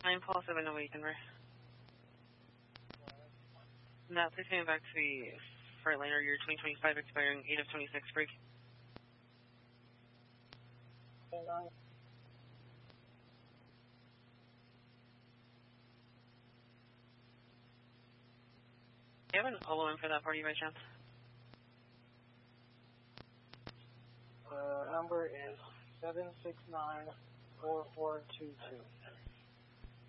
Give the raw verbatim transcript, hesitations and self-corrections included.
nine Paul seven oh eight, Denver. Now, please come back to the Freightliner year twenty twenty-five expiring eight of twenty-six break. Okay, nine. Do you have an O M for that party by chance? Uh, number is seven six nine four four two two.